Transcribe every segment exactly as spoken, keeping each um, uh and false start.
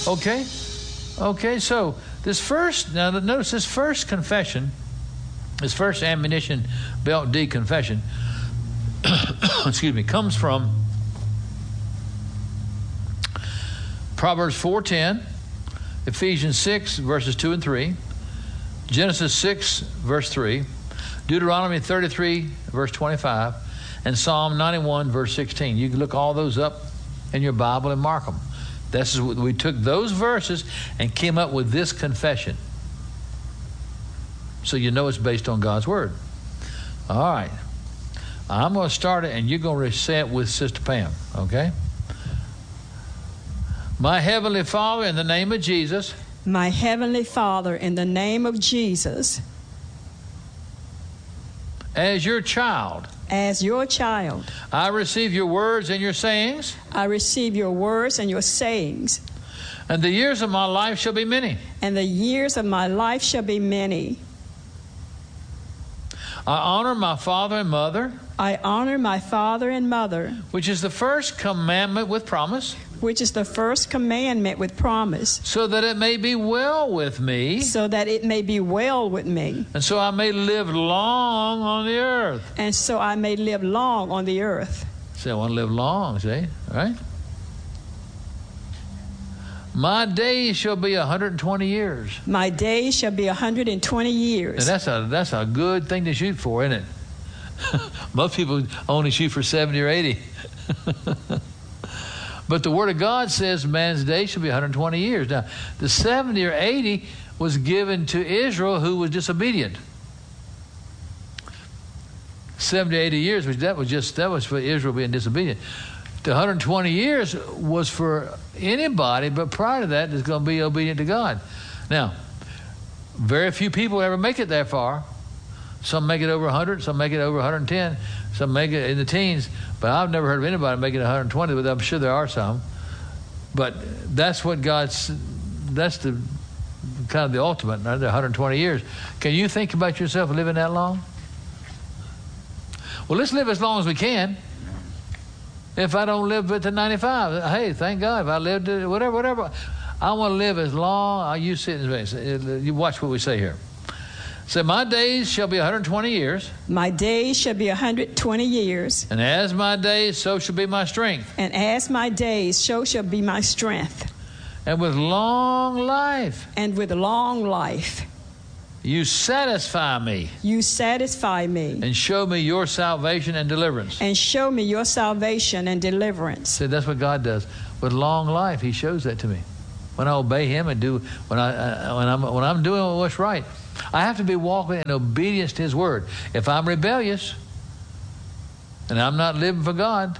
Okay? Okay, so this first, now notice this first confession, this first ammunition belt D confession, excuse me, comes from Proverbs four ten, Ephesians six, verses two and three, Genesis six, verse three, Deuteronomy thirty-three, verse twenty-five, and Psalm ninety-one, verse sixteen. You can look all those up in your Bible and mark them. This is what we took those verses and came up with this confession. So you know it's based on God's Word. All right. I'm going to start it, and you're going to say it with Sister Pam, okay? My Heavenly Father, in the name of Jesus. My Heavenly Father, in the name of Jesus. As your child. As your child. I receive your words and your sayings. I receive your words and your sayings. And the years of my life shall be many. And the years of my life shall be many. I honor my father and mother. I honor my father and mother. Which is the first commandment with promise. Which is the first commandment with promise. So that it may be well with me. So that it may be well with me. And so I may live long on the earth. And so I may live long on the earth. See, I want to live long, see? All right? My days shall be one hundred twenty years. My days shall be one hundred twenty years. And that's a, that's a good thing to shoot for, isn't it? Most people only shoot for seventy or eighty. But the Word of God says man's day shall be one hundred twenty years. Now, the seventy or eighty was given to Israel, who was disobedient. seventy, eighty years, which that was just that was for Israel being disobedient. The one hundred twenty years was for anybody, but prior to that, is going to be obedient to God. Now, very few people ever make it that far. Some make it over one hundred, some make it over one hundred ten, some make it in the teens. But I've never heard of anybody making it one hundred twenty, but I'm sure there are some. But that's what God's, that's the kind of the ultimate, right? The one hundred twenty years. Can you think about yourself living that long? Well, let's live as long as we can. If I don't live to ninety-five, hey, thank God. If I live to whatever, whatever. I want to live as long. You sit and you watch what we say here. Say, my days shall be one hundred twenty years. My days shall be one hundred twenty years. And as my days, so shall be my strength. And as my days, so shall be my strength. And with long life. And with long life. You satisfy me. You satisfy me. And show me your salvation and deliverance. And show me your salvation and deliverance. See, that's what God does. With long life, He shows that to me. When I obey Him and do when I uh, when I'm when I'm doing what's right, I have to be walking in obedience to His word. If I'm rebellious and I'm not living for God,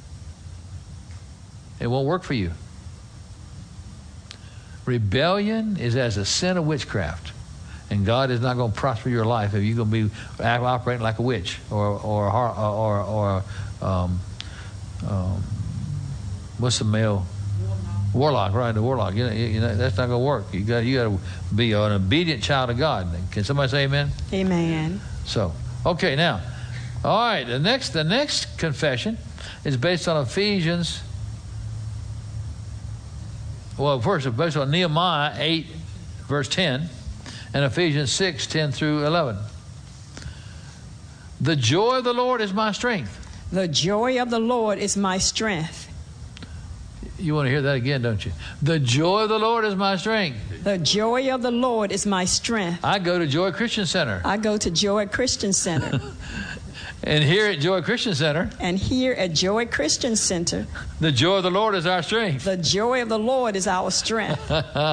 it won't work for you. Rebellion is as a sin of witchcraft. And God is not going to prosper your life if you're going to be operating like a witch or or or or um, um, what's the male warlock? Right, the warlock. You know, you know that's not going to work. You got you got to be an obedient child of God. Can somebody say amen? Amen. So, okay, now, all right. The next the next confession is based on Ephesians. Well, first it's based on Nehemiah eight, verse ten. And Ephesians six, ten through eleven. The joy of the Lord is my strength. The joy of the Lord is my strength. You want to hear that again, don't you? The joy of the Lord is my strength. The joy of the Lord is my strength. I go to Joy Christian Center. I go to Joy Christian Center. And here at Joy Christian Center. And here at Joy Christian Center. The joy of the Lord is our strength. The joy of the Lord is our strength.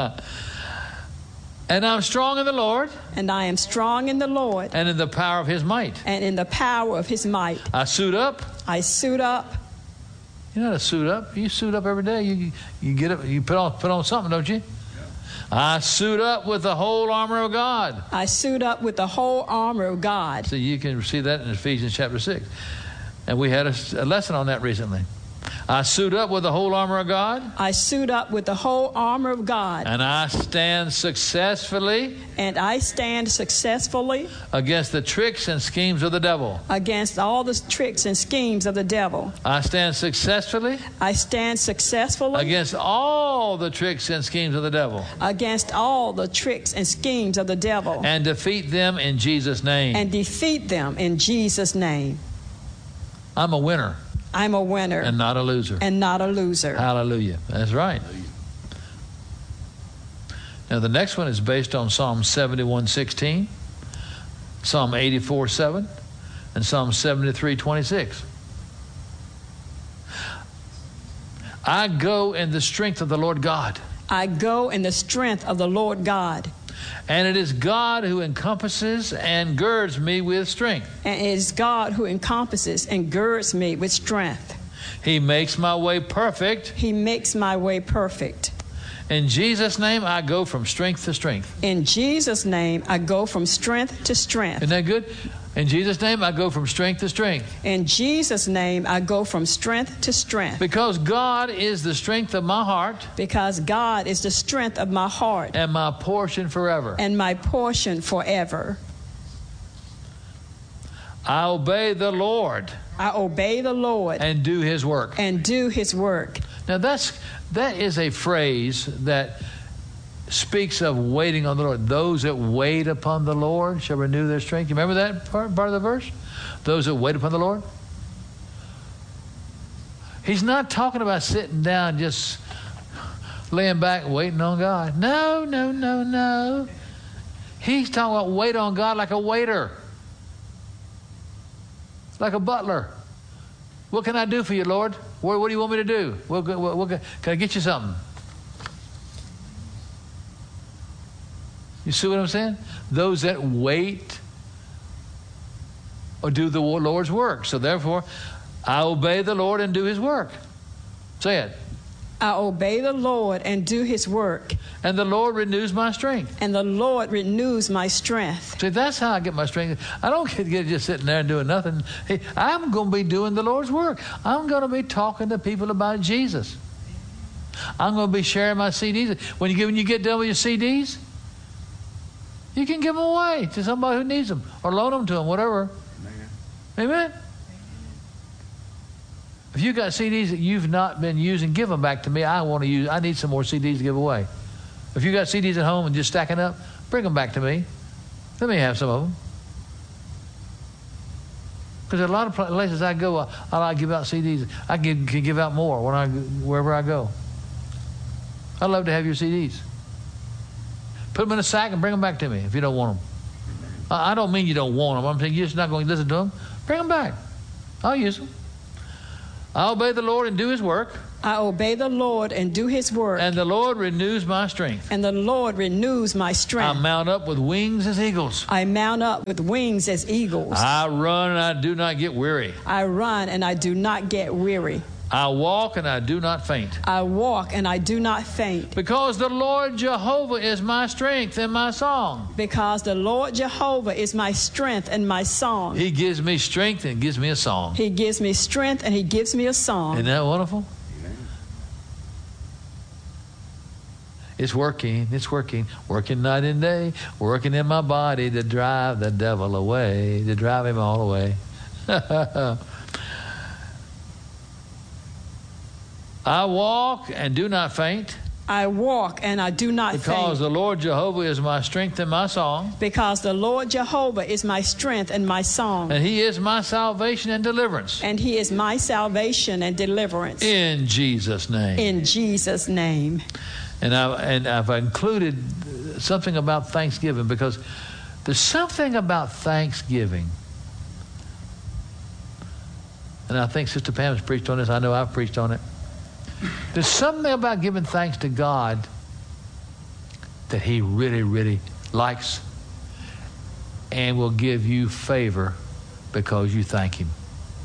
And I'm strong in the Lord. And I am strong in the Lord. And in the power of His might. And in the power of His might. I suit up. I suit up. You know how to suit up? You suit up every day. You you get up. You put on put on something, don't you? I suit up with the whole armor of God. I suit up with the whole armor of God. So you can see that in Ephesians chapter six. And we had a, a lesson on that recently. I suit up with the whole armor of God. I suit up with the whole armor of God. And I stand successfully. And I stand successfully. Against the tricks and schemes of the devil. Against all the tricks and schemes of the devil. I stand successfully. I stand successfully. Against all the tricks and schemes of the devil. Against all the tricks and schemes of the devil. And defeat them in Jesus' name. And defeat them in Jesus' name. I'm a winner. I'm a winner. And not a loser. And not a loser. Hallelujah. That's right. Now the next one is based on Psalm seventy-one sixteen, Psalm eighty-four seven, and Psalm seventy-three twenty-six. I go in the strength of the Lord God. I go in the strength of the Lord God. And it is God who encompasses and girds me with strength. And it is God who encompasses and girds me with strength. He makes my way perfect. He makes my way perfect. In Jesus' name, I go from strength to strength. In Jesus' name, I go from strength to strength. Isn't that good? In Jesus' name, I go from strength to strength. In Jesus' name, I go from strength to strength. Because God is the strength of my heart. Because God is the strength of my heart. And my portion forever. And my portion forever. I obey the Lord. I obey the Lord. And do His work. And do His work. Now that's, that is a phrase that speaks of waiting on the Lord. Those that wait upon the Lord shall renew their strength. You remember that part, part of the verse? Those that wait upon the Lord. He's not talking about sitting down just laying back waiting on God. No, no, no, no. He's talking about wait on God like a waiter. Like a butler. What can I do for you, Lord? What, what do you want me to do? What, what, what, can I get you something? You see what I'm saying? Those that wait or do the Lord's work. So therefore, I obey the Lord and do His work. Say it. I obey the Lord and do His work. And the Lord renews my strength. And the Lord renews my strength. See, that's how I get my strength. I don't get, get just sitting there and doing nothing. Hey, I'm going to be doing the Lord's work. I'm going to be talking to people about Jesus. I'm going to be sharing my C Ds. When you get, when you get done with your C Ds, you can give them away to somebody who needs them or loan them to them, whatever. Amen. Amen. If you got C Ds that you've not been using, give them back to me. I want to use. I need some more C Ds to give away. If you got C Ds at home and just stacking up, bring them back to me. Let me have some of them. Because a lot of places I go, I, I like to give out C Ds. I give, can give out more when I wherever I go. I'd love to have your C Ds. Put them in a sack and bring them back to me if you don't want them. I, I don't mean you don't want them. I'm saying you're just not going to listen to them. Bring them back. I'll use them. I obey the Lord and do His work. I obey the Lord and do His work. And the Lord renews my strength. And the Lord renews my strength. I mount up with wings as eagles. I mount up with wings as eagles. I run and I do not get weary. I run and I do not get weary. I walk and I do not faint. I walk and I do not faint. Because the Lord Jehovah is my strength and my song. Because the Lord Jehovah is my strength and my song. He gives me strength and gives me a song. He gives me strength and He gives me a song. Isn't that wonderful? Amen. It's working, it's working, working night and day, working in my body to drive the devil away, to drive him all away. I walk and do not faint. I walk and I do not because faint. Because the Lord Jehovah is my strength and my song. Because the Lord Jehovah is my strength and my song. And He is my salvation and deliverance. And He is my salvation and deliverance. In Jesus' name. In Jesus' name. And, I, and I've included something about Thanksgiving because there's something about Thanksgiving. And I think Sister Pam has preached on this. I know I've preached on it. There's something about giving thanks to God that He really, really likes and will give you favor because you thank Him.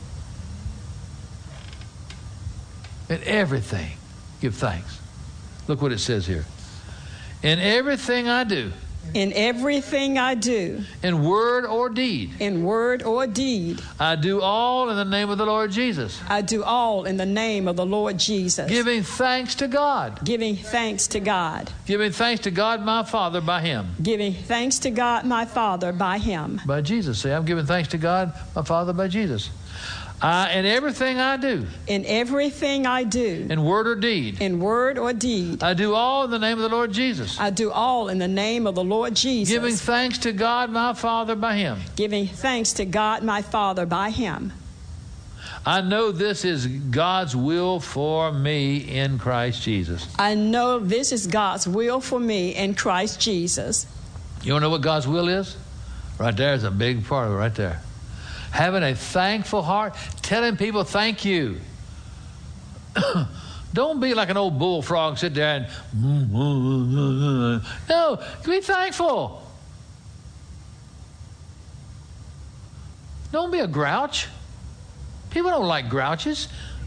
In everything, give thanks. Look what it says here. In everything I do, In everything I do, in word or deed, in word or deed, I do all in the name of the Lord Jesus, I do all in the name of the Lord Jesus, giving thanks to God, giving thanks to God, giving thanks to God my Father by Him. giving thanks to God my Father by Him. By Jesus. See, I'm giving thanks to God my Father by Jesus. I, in everything I do, In everything I do, in word or deed, in word or deed, I do all in the name of the Lord Jesus, I do all in the name of the Lord Jesus, giving thanks to God my Father by Him. giving thanks to God my Father by Him. I know this is God's will for me in Christ Jesus. I know this is God's will for me in Christ Jesus. You want to know what God's will is? Right there is a big part of it right there. Having a thankful heart, telling people thank you. Don't be like an old bullfrog, sit there and... No, be thankful. Don't be a grouch. People don't like grouches.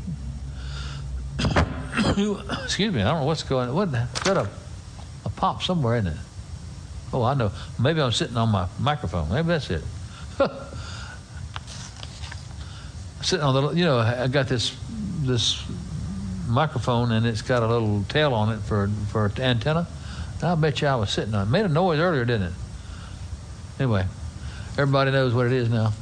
Excuse me, I don't know what's going on. What, got a, a pop somewhere, isn't it? Oh, I know. Maybe I'm sitting on my microphone. Maybe that's it. Sitting on the, you know, I got this this microphone and it's got a little tail on it for for antenna. I bet you I was sitting on it. Made a noise earlier, didn't it? Anyway, everybody knows what it is now.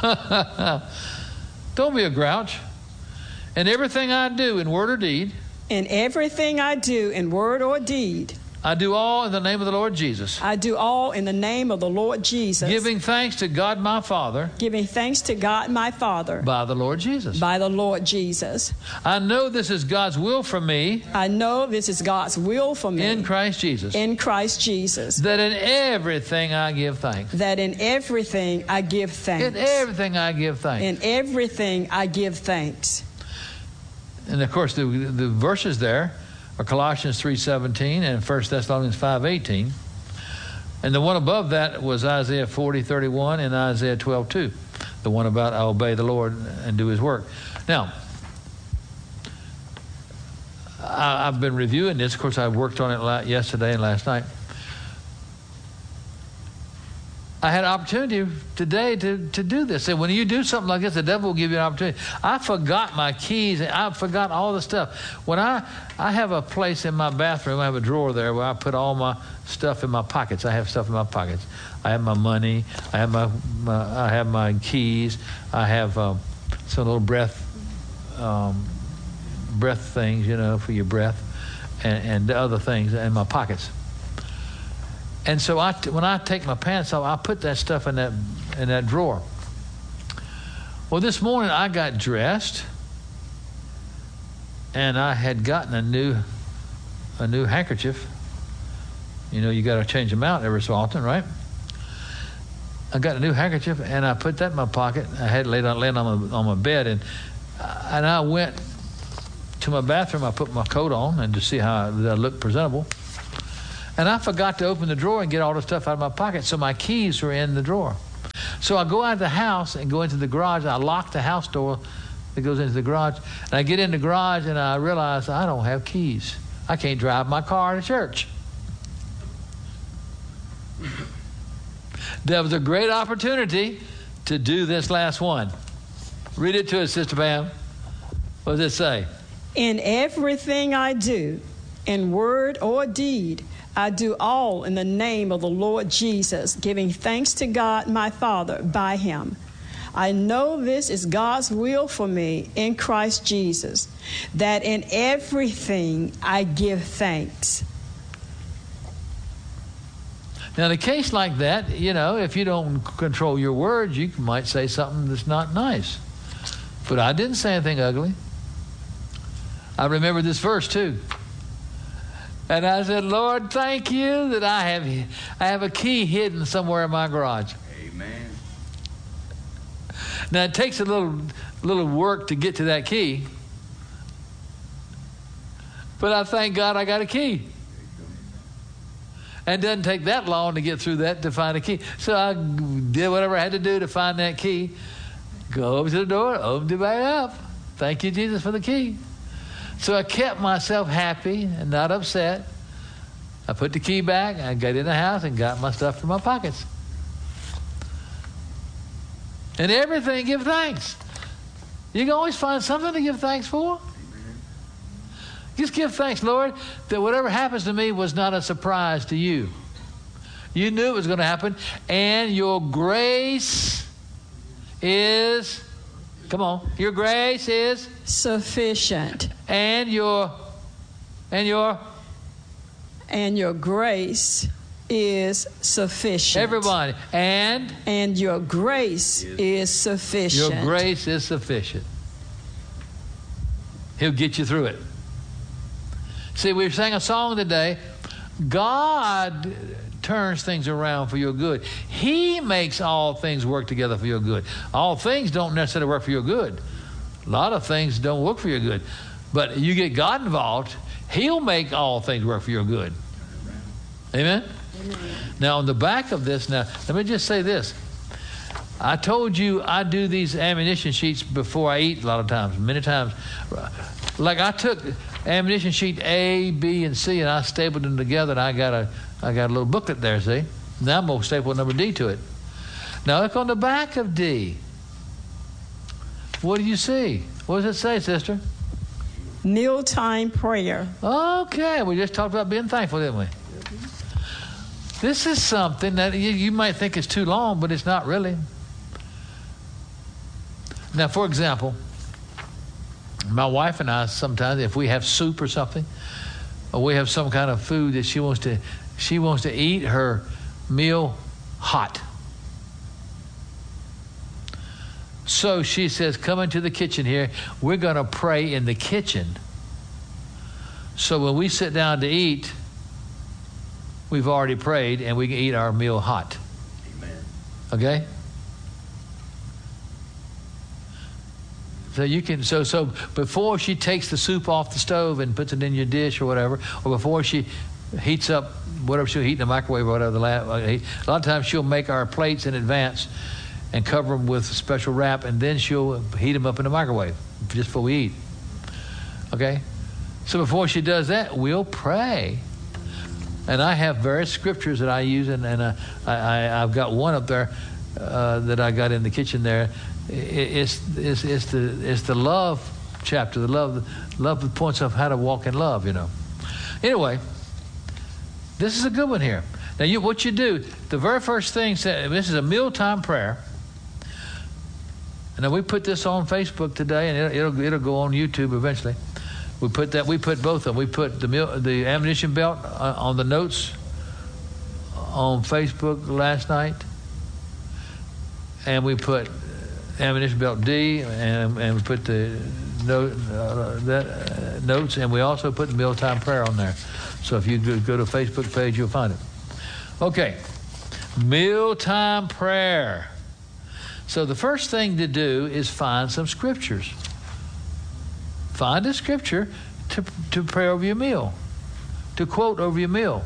Don't be a grouch. In everything I do, in word or deed, In everything I do, in word or deed, I do all in the name of the Lord Jesus, I do all in the name of the Lord Jesus, giving thanks to God my Father giving thanks to God my Father by the Lord Jesus. by the Lord Jesus. I know this is God's will for me I know this is God's will for me in Christ Jesus, in Christ Jesus, that in everything I give thanks. that in everything I give thanks. In everything I give thanks. In everything I give thanks. And of course, the, the verses there are Colossians three seventeen and First Thessalonians five eighteen. And the one above that was Isaiah forty thirty-one and Isaiah twelve two. The one about I obey the Lord and do His work. Now, I, I've been reviewing this. Of course, I worked on it yesterday and last night. I had an opportunity today to, to do this. And when you do something like this, the devil will give you an opportunity. I forgot my keys. I forgot all the stuff. When I, I have a place in my bathroom, I have a drawer there where I put all my stuff in my pockets. I have stuff in my pockets. I have my money. I have my, my I have my keys. I have um, some little breath um, breath things, you know, for your breath, and, and the other things in my pockets. And so I, when I take my pants off, I put that stuff in that in that drawer. Well, this morning I got dressed, and I had gotten a new a new handkerchief. You know, you got to change them out every so often, right? I got a new handkerchief, and I put that in my pocket. I had it laid on laying on my on my bed, and and I went to my bathroom. I put my coat on, and to see how I looked presentable. And I forgot to open the drawer and get all the stuff out of my pocket, so my keys were in the drawer. So I go out of the house and go into the garage. I lock the house door that goes into the garage. And I get in the garage and I realize I don't have keys. I can't drive my car to church. There was a great opportunity to do this last one. Read it to us, Sister Pam. What does it say? In everything I do, in word or deed, I do all in the name of the Lord Jesus, giving thanks to God my Father by Him. I know this is God's will for me in Christ Jesus, that in everything I give thanks. Now, in a case like that, you know, if you don't control your words, you might say something that's not nice. But I didn't say anything ugly. I remember this verse too. And I said, Lord, thank you that I have I have a key hidden somewhere in my garage. Amen. Now, it takes a little little work to get to that key. But I thank God I got a key. And it doesn't take that long to get through that to find a key. So I did whatever I had to do to find that key. Go over to the door, opened it back up. Thank you, Jesus, for the key. So I kept myself happy and not upset. I put the key back, I got in the house and got my stuff from my pockets. And everything, give thanks. You can always find something to give thanks for. Amen. Just give thanks, Lord, that whatever happens to me was not a surprise to you. You knew it was going to happen, and your grace is, come on, your grace is sufficient. And your, and your, and your grace is sufficient. Everybody, and and your grace is sufficient. Your grace is sufficient. He'll get you through it. See, we sang a song today. God turns things around for your good. He makes all things work together for your good. All things don't necessarily work for your good. A lot of things don't work for your good. But you get God involved, He'll make all things work for your good. Amen? Amen. Now, on the back of this, now, let me just say this. I told you I do these ammunition sheets before I eat a lot of times, many times. Like I took ammunition sheet A, B, and C, and I stapled them together, and I got a, I got a little booklet there, see? Now I'm going to staple number D to it. Now look on the back of D. What do you see? What does it say, sister? Mealtime prayer. Okay, we just talked about being thankful, didn't we? This is something that you, you might think is too long, but it's not really. Now, for example, my wife and I sometimes, if we have soup or something, or we have some kind of food that she wants to, she wants to eat her meal hot. So she says, come into the kitchen here. We're going to pray in the kitchen. So when we sit down to eat, we've already prayed and we can eat our meal hot. Amen. Okay? So you can, so so before she takes the soup off the stove and puts it in your dish or whatever, or before she heats up whatever she'll heat in the microwave or whatever, the la- a lot of times she'll make our plates in advance and cover them with special wrap, and then she'll heat them up in the microwave just before we eat. Okay? So before she does that, we'll pray. And I have various scriptures that I use, and, and uh, I, I, I've got one up there uh, that I got in the kitchen there. It's, it's, it's, the, it's the love chapter, the love, love that points of how to walk in love, you know. Anyway, this is a good one here. Now, you, what you do, the very first thing, this is a mealtime prayer. And then we put this on Facebook today, and it'll, it'll, it'll go on YouTube eventually. We put that. We put both of them. We put the meal, the ammunition belt on the notes on Facebook last night, and we put ammunition belt D, and and we put the note uh, that uh, notes, and we also put the mealtime prayer on there. So if you go, go to Facebook page, you'll find it. Okay, mealtime prayer. So the first thing to do is find some scriptures. Find a scripture to, to pray over your meal, to quote over your meal.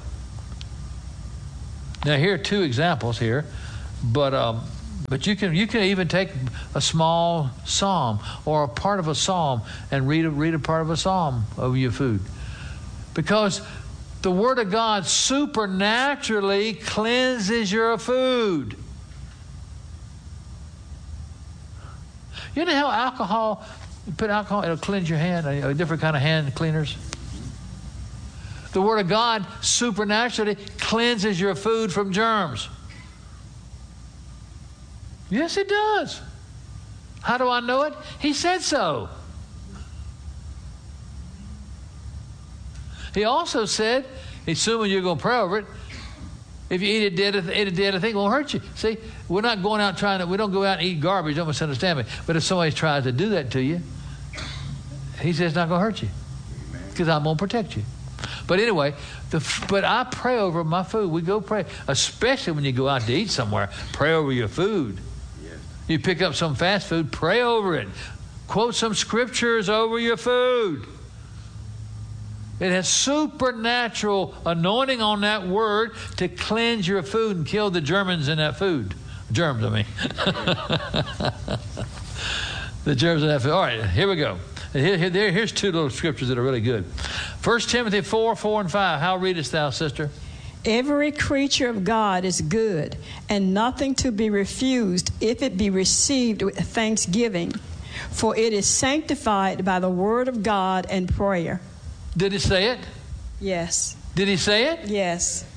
Now, here are two examples here, but um, but you can you can even take a small psalm or a part of a psalm and read a, read a part of a psalm over your food, because the Word of God supernaturally cleanses your food. You know how alcohol, you put alcohol, it'll cleanse your hand, a different kind of hand cleaners. The Word of God supernaturally cleanses your food from germs. Yes, it does. How do I know it? He said so. He also said, assuming you're going to pray over it, if you eat a dead, eat a dead thing, it won't hurt you. See, we're not going out trying to, we don't go out and eat garbage, don't misunderstand me. But if somebody tries to do that to you, he says it's not going to hurt you, because I'm going to protect you. But anyway, the, but I pray over my food. We go pray, especially when you go out to eat somewhere, pray over your food. Yes. You pick up some fast food, pray over it. Quote some scriptures over your food. It has supernatural anointing on that word to cleanse your food and kill the Germans in that food. Germs, I mean. The germs in that food. All right, here we go. Here, here, here's two little scriptures that are really good. First Timothy four, four and five. How readest thou, sister? Every creature of God is good, and nothing to be refused if it be received with thanksgiving, for it is sanctified by the word of God and prayer. Did he say it? Yes. Did he say it? Yes.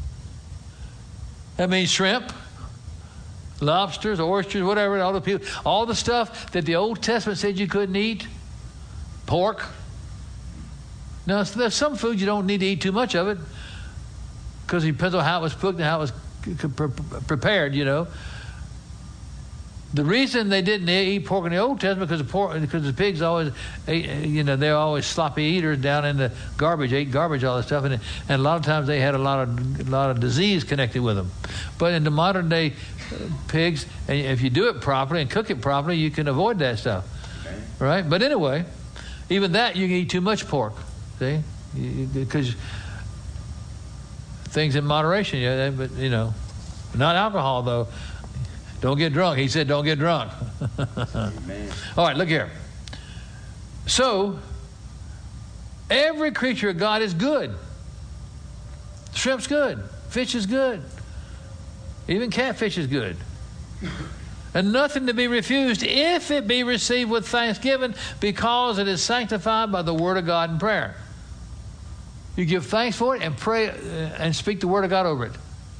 That means shrimp, lobsters, oysters, whatever, all the people, all the stuff that the Old Testament said you couldn't eat. Pork. Now, there's some food you don't need to eat too much of it, because it depends on how it was cooked and how it was prepared, you know. The reason they didn't eat pork in the Old Testament because the pork, because the pigs always ate, you know, they're always sloppy eaters down in the garbage, ate garbage, all this stuff, and, and a lot of times they had a lot of a lot of disease connected with them. But in the modern day pigs, and if you do it properly and cook it properly, you can avoid that stuff, okay. Right? But anyway, even that you can eat too much pork, see, because things in moderation, yeah. But you know, not alcohol though. Don't get drunk. He said, don't get drunk. Amen. All right, look here. So, every creature of God is good. Shrimp's good. Fish is good. Even catfish is good. And nothing to be refused if it be received with thanksgiving, because it is sanctified by the word of God and prayer. You give thanks for it and pray and speak the word of God over it.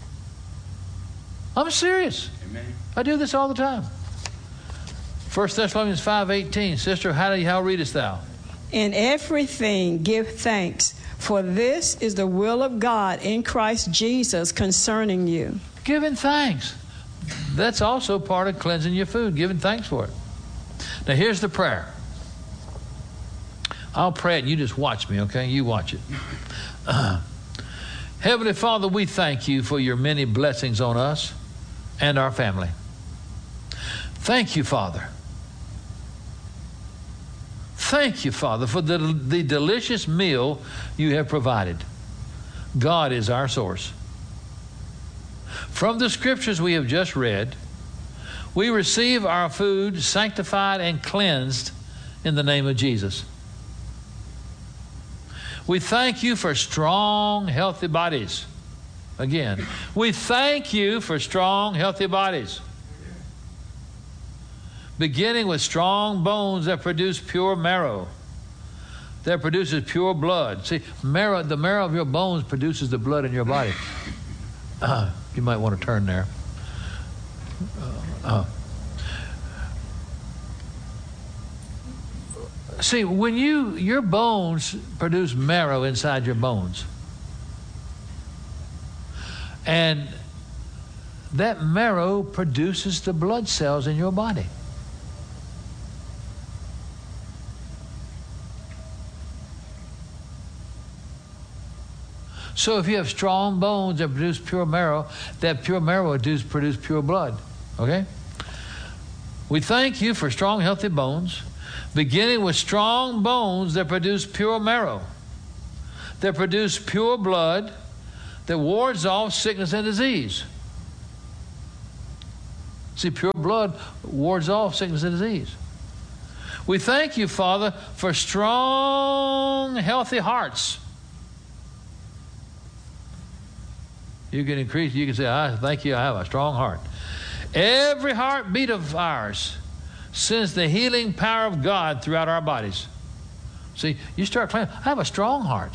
I'm serious. Amen. I do this all the time. First Thessalonians five eighteen. Sister, how, do you, how readest thou? In everything give thanks, for this is the will of God in Christ Jesus concerning you. Giving thanks. That's also part of cleansing your food, giving thanks for it. Now here's the prayer. I'll pray it and you just watch me, okay? You watch it. Uh, Heavenly Father, we thank you for your many blessings on us and our family. Thank you, Father. Thank you, Father, for the, the delicious meal you have provided. God is our source. From the scriptures we have just read, we receive our food sanctified and cleansed in the name of Jesus. We thank you for strong, healthy bodies. Again, we thank you for strong, healthy bodies. Beginning with strong bones that produce pure marrow, that produces pure blood. See, marrow, the marrow of your bones produces the blood in your body. Uh, you might want to turn there. Uh, uh. See, when you, your bones produce marrow inside your bones. And that marrow produces the blood cells in your body. So if you have strong bones that produce pure marrow, that pure marrow will produce, produce pure blood. Okay? We thank you for strong, healthy bones, beginning with strong bones that produce pure marrow, that produce pure blood, that wards off sickness and disease. See, pure blood wards off sickness and disease. We thank you, Father, for strong, healthy hearts. You can increase, you can say, I thank you, I have a strong heart. Every heartbeat of ours sends the healing power of God throughout our bodies. See, you start claiming, I have a strong heart.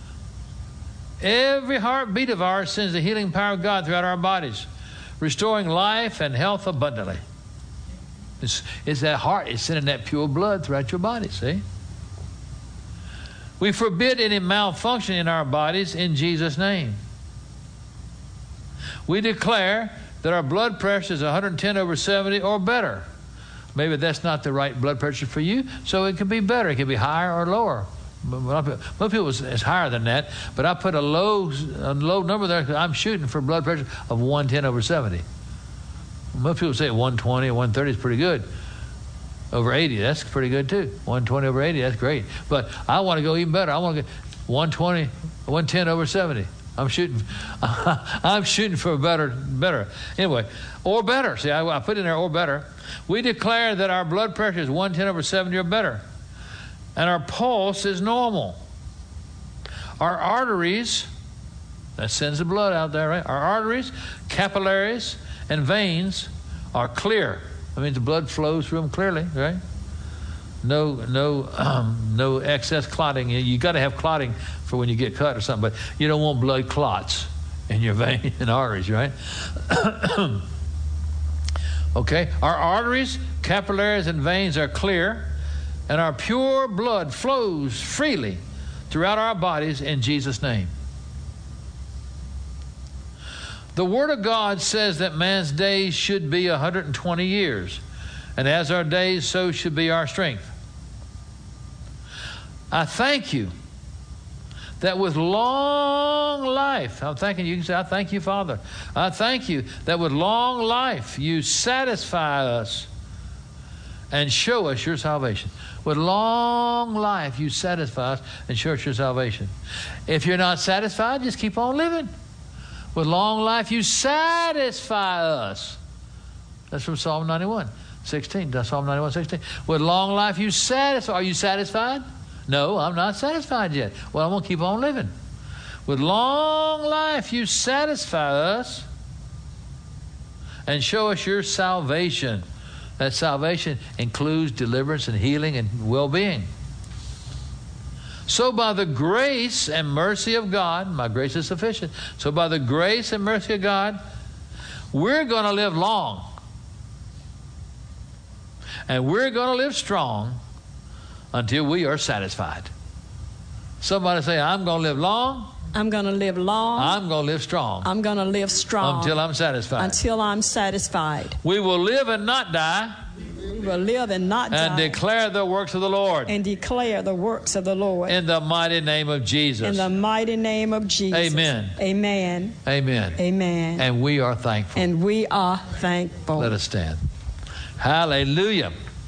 Every heartbeat of ours sends the healing power of God throughout our bodies, restoring life and health abundantly. It's, it's that heart, it's sending that pure blood throughout your body, see? We forbid any malfunction in our bodies in Jesus' name. We declare that our blood pressure is one hundred ten over seventy or better. Maybe that's not the right blood pressure for you, so it can be better. It can be higher or lower. Most people it's higher than that, but I put a low, a low number there because I'm shooting for blood pressure of one ten over seventy. Most people say one twenty or one thirty is pretty good. Over eighty, that's pretty good too. one twenty over eighty, that's great. But I want to go even better. I want to get one twenty, one ten over seventy. I'm shooting. I'm shooting for better, better. Anyway, or better. See, I, I put in there or better. We declare that our blood pressure is one ten over seventy or better, and our pulse is normal. Our arteries, that sends the blood out there, right? Our arteries, capillaries, and veins are clear. I mean, the blood flows through them clearly, right? No, no, um, no excess clotting. You got to have clotting for when you get cut or something, but you don't want blood clots in your vein and arteries, right? Okay, our arteries, capillaries, and veins are clear, and our pure blood flows freely throughout our bodies in Jesus' name. The Word of God says that man's days should be one hundred twenty years, and as our days, so should be our strength. I thank you that with long life, I'm thanking you, you can say, I thank you, Father. I thank you that with long life you satisfy us and show us your salvation. With long life you satisfy us and show us your salvation. If you're not satisfied, just keep on living. With long life you satisfy us. That's from Psalm ninety-one, sixteen. That's Psalm ninety-one, sixteen. With long life you satisfy. Are you satisfied? No, I'm not satisfied yet. Well, I'm going to keep on living. With long life you satisfy us and show us your salvation. That salvation includes deliverance and healing and well-being. So by the grace and mercy of God, my grace is sufficient. So by the grace and mercy of God, we're going to live long. And we're going to live strong until we are satisfied. Somebody say, I'm going to live long. I'm going to live long. I'm going to live strong. I'm going to live strong. Until I'm satisfied. Until I'm satisfied. We will live and not die. We will live and not die. And declare the works of the Lord. And declare the works of the Lord. In the mighty name of Jesus. In the mighty name of Jesus. Amen. Amen. Amen. Amen. And we are thankful. And we are thankful. Let us stand. Hallelujah.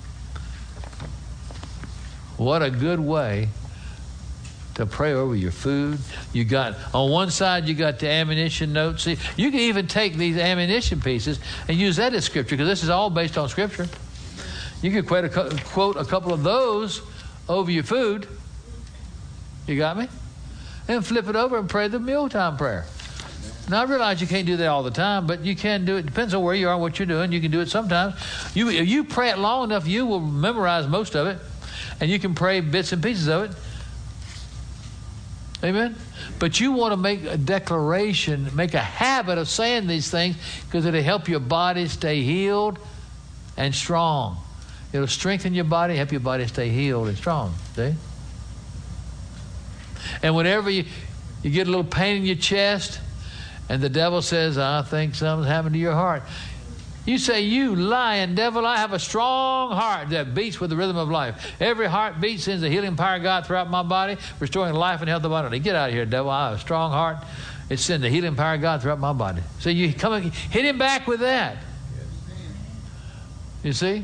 What a good way to pray over your food. You got, on one side, you got the ammunition notes. See, you can even take these ammunition pieces and use that as scripture, because this is all based on scripture. You could quote a, quote a couple of those over your food. You got me? And flip it over and pray the mealtime prayer. Now, I realize you can't do that all the time, but you can do it. Depends on where you are and what you're doing. You can do it sometimes. You, if you pray it long enough, you will memorize most of it. And you can pray bits and pieces of it. Amen? But you want to make a declaration, make a habit of saying these things, because it'll help your body stay healed and strong. It'll strengthen your body, help your body stay healed and strong. See? And whenever you, you get a little pain in your chest, and the devil says, I think something's happened to your heart. You say, you lying devil, I have a strong heart that beats with the rhythm of life. Every heartbeat sends the healing power of God throughout my body, restoring life and health of my body. Get out of here, devil. I have a strong heart. It sends the healing power of God throughout my body. So you come and hit him back with that. You see?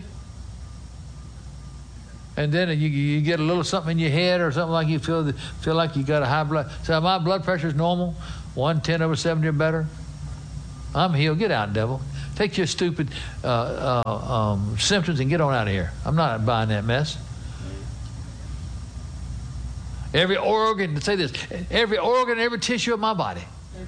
And then you, you get a little something in your head or something like you feel feel like you got a high blood. So my blood pressure is normal, one ten over seventy or better. I'm healed. Get out, devil. Take your stupid uh, uh, um, symptoms and get on out of here. I'm not buying that mess. Every organ, say this, every organ, every tissue of my body,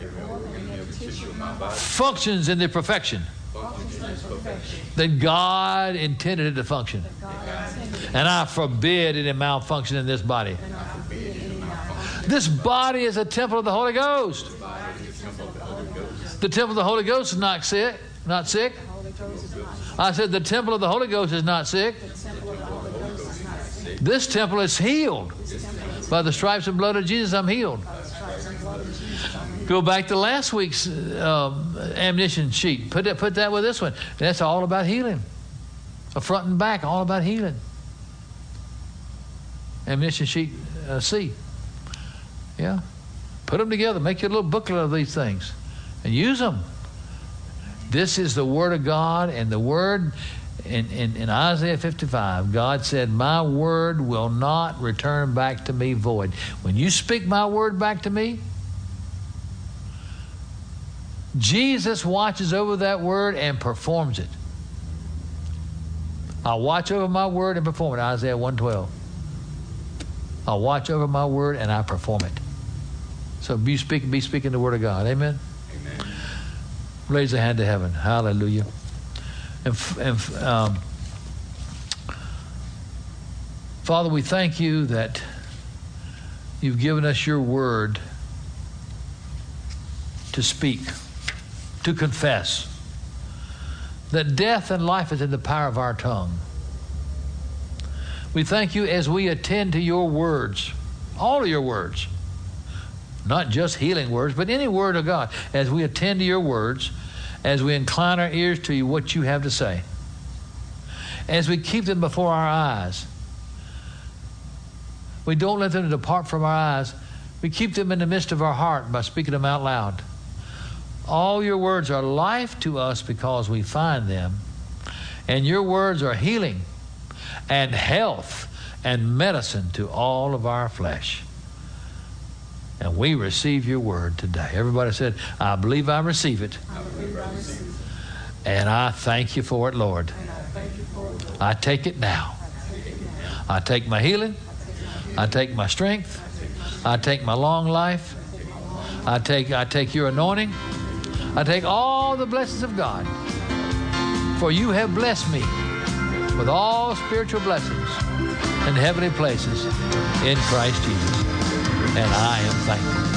functions in the perfection that God intended it to function. And I forbid it to malfunction in this body. This body is a temple of the Holy Ghost. The temple of the Holy Ghost is not sick. Not sick? I said the temple of the Holy Ghost is not sick. This temple is healed. By the stripes and blood of Jesus, I'm healed. Go back to last week's uh, ammunition sheet. Put that, put that with this one. That's all about healing. A front and back, all about healing. Ammunition sheet uh, C. Yeah. Put them together. Make your little booklet of these things. And use them. This is the Word of God, and the Word in, in, in Isaiah fifty-five, God said, my Word will not return back to me void. When you speak my Word back to me, Jesus watches over that Word and performs it. I'll watch over my Word and perform it, Isaiah one twelve. I'll watch over my Word and I perform it. So be speaking, be speaking the word of God. Amen. Amen. Raise a hand to heaven. Hallelujah. And, and um, Father, we thank you that you've given us your word to speak, to confess, that death and life is in the power of our tongue. We thank you as we attend to your words, all of your words, not just healing words, but any word of God, as we attend to your words, as we incline our ears to you, what you have to say, as we keep them before our eyes. We don't let them depart from our eyes. We keep them in the midst of our heart by speaking them out loud. All your words are life to us because we find them. And your words are healing and health and medicine to all of our flesh. And we receive your word today. Everybody said, I believe I receive it. I believe I receive it. And I thank you for it, Lord. And I thank you for it. I take it now. I take my healing. I take my strength. I take my long life. I take, I take your anointing. I take all the blessings of God. For you have blessed me with all spiritual blessings in heavenly places in Christ Jesus. And I am thankful.